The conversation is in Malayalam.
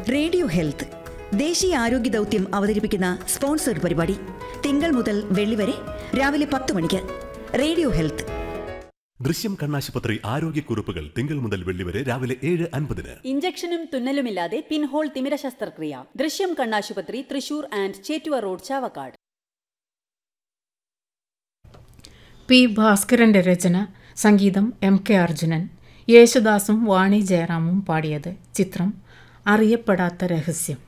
റേഡിയോ ഹെൽത്ത് ദേശീയ ആരോഗ്യ ദൗത്യം അവതരിപ്പിക്കുന്ന സ്പോൺസർഡ് പരിപാടി തിങ്കൾ മുതൽ വെള്ളി വരെ രാവിലെ 10 മണിക്ക്. Radio health. ദൃശ്യം കണ്ണാശുപത്രി ആരോഗ്യക്കുറിപ്പുകൾ തിങ്കൾ മുതൽ വെള്ളി വരെ രാവിലെ 7:50. ഇഞ്ചക്ഷനും തുന്നലുമില്ലാതെ പിൻഹോൾ തിമിര ശസ്ത്രക്രിയ. ദൃശ്യം കണ്ണാശുപത്രി, Thrissur and Chettuva road, Chavakkad. P ഭാസ്കരന്റെ രചന, സംഗീതം MK അർജുനൻ. യേശുദാസും വാണി ജയറാമും പാടിയത്. ചിത്രം അറിയപ്പെടാത്ത രഹസ്യം.